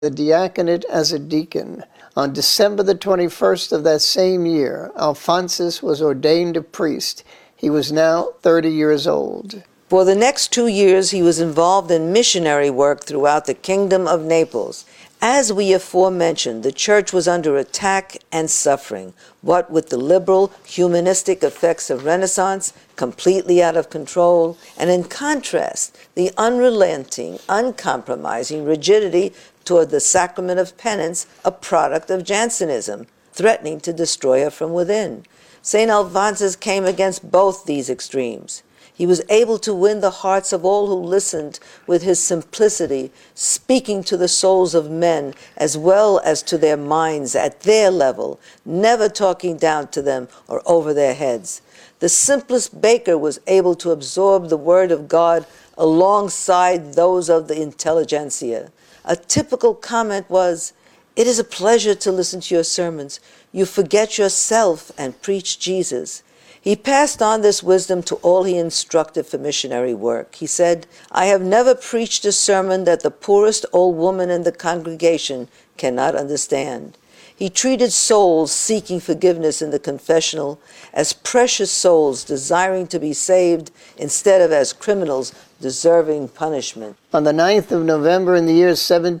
the diaconate as a deacon. On December the 21st of that same year, Alphonsus was ordained a priest. He was now 30 years old. For the next 2 years, he was involved in missionary work throughout the Kingdom of Naples. As we aforementioned, the church was under attack and suffering, what with the liberal, humanistic effects of Renaissance, completely out of control, and in contrast, the unrelenting, uncompromising rigidity toward the sacrament of penance, a product of Jansenism, threatening to destroy her from within. St. Alphonsus came against both these extremes. He was able to win the hearts of all who listened with his simplicity, speaking to the souls of men as well as to their minds at their level, never talking down to them or over their heads. The simplest baker was able to absorb the word of God alongside those of the intelligentsia. A typical comment was, "It is a pleasure to listen to your sermons. You forget yourself and preach Jesus." He passed on this wisdom to all he instructed for missionary work. He said, "I have never preached a sermon that the poorest old woman in the congregation cannot understand." He treated souls seeking forgiveness in the confessional as precious souls desiring to be saved instead of as criminals deserving punishment. On the 9th of November in the year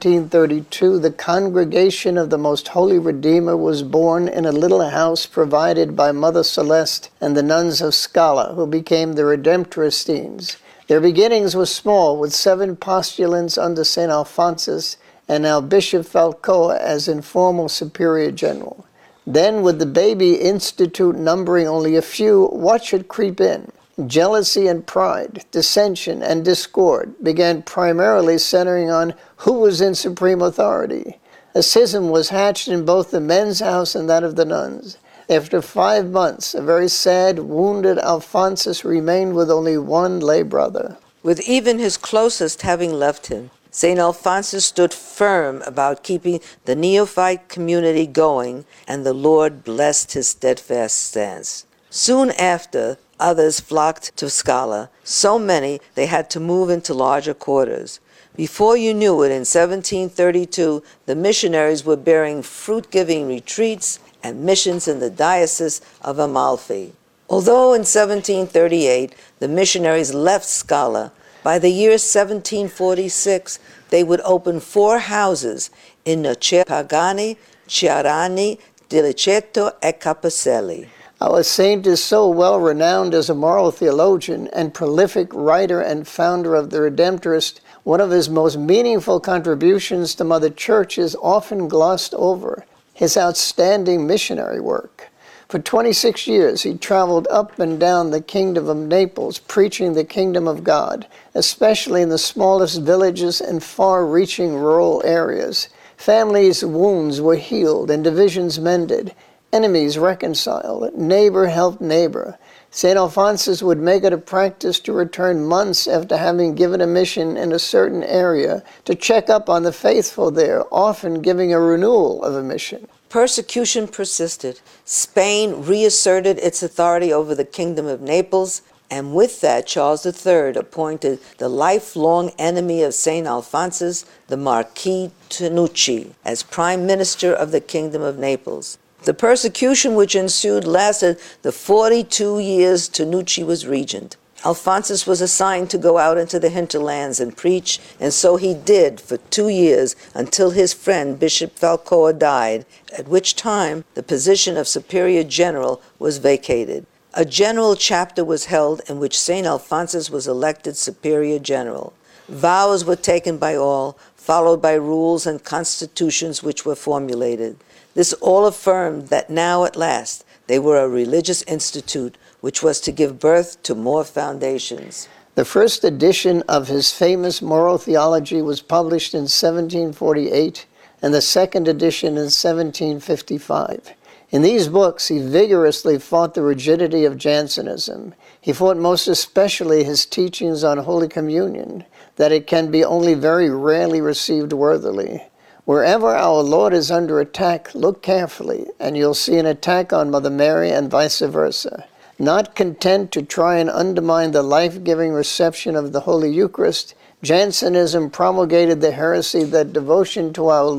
1732, the Congregation of the Most Holy Redeemer was born in a little house provided by Mother Celeste and the nuns of Scala, who became the Redemptoristines. Their beginnings were small, with 7 postulants under St. Alphonsus, and now Bishop Falcoa as informal superior general. Then, with the baby institute numbering only a few, what should creep in? Jealousy and pride, dissension and discord began primarily centering on who was in supreme authority. A schism was hatched in both the men's house and that of the nuns. After 5 months, a very sad, wounded Alphonsus remained with only one lay brother. With even his closest having left him, St. Alphonsus stood firm about keeping the neophyte community going, and the Lord blessed his steadfast stance. Soon after, others flocked to Scala, so many they had to move into larger quarters. Before you knew it, in 1732, the missionaries were bearing fruit-giving retreats and missions in the diocese of Amalfi. Although in 1738 the missionaries left Scala, by the year 1746 they would open 4 houses in Noce Pagani, Chiarani, Diliceto, and Capacelli. Our saint is so well renowned as a moral theologian and prolific writer and founder of the Redemptorist, one of his most meaningful contributions to Mother Church is often glossed over: his outstanding missionary work. For 26 years, he traveled up and down the Kingdom of Naples, preaching the kingdom of God, especially in the smallest villages and far-reaching rural areas. Families' wounds were healed and divisions mended. Enemies reconciled, neighbor helped neighbor. St. Alphonsus would make it a practice to return months after having given a mission in a certain area to check up on the faithful there, often giving a renewal of a mission. Persecution persisted. Spain reasserted its authority over the Kingdom of Naples, and with that Charles III appointed the lifelong enemy of St. Alphonsus, the Marquis Tanucci, as Prime Minister of the Kingdom of Naples. The persecution which ensued lasted the 42 years Tanucci was regent. Alphonsus was assigned to go out into the hinterlands and preach, and so he did for 2 years until his friend Bishop Falcoa died, at which time the position of superior general was vacated. A general chapter was held in which St. Alphonsus was elected superior general. Vows were taken by all, followed by rules and constitutions which were formulated. This all affirmed that now at last they were a religious institute which was to give birth to more foundations. The first edition of his famous Moral Theology was published in 1748, and the second edition in 1755. In these books, he vigorously fought the rigidity of Jansenism. He fought most especially his teachings on Holy Communion, that it can be only very rarely received worthily. Wherever our Lord is under attack, look carefully, and you'll see an attack on Mother Mary and vice versa. Not content to try and undermine the life-giving reception of the Holy Eucharist, Jansenism promulgated the heresy that devotion to our